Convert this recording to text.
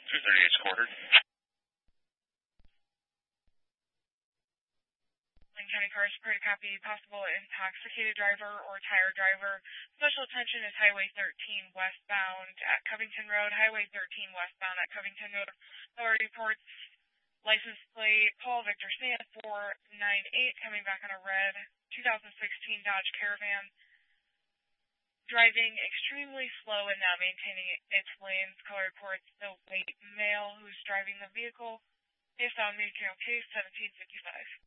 238 quartered. Lane County cars, pretty copy. Possible intoxicated driver or tired driver. Special attention is Highway 13 westbound at Covington Road. Highway 13 westbound at Covington Road. Authority reports license plate Paul Victor Smith 498 coming back on a red 2016 Dodge Caravan. Driving extremely slow and not maintaining its lanes. Color reports the white male who's driving the vehicle based on material case 1755.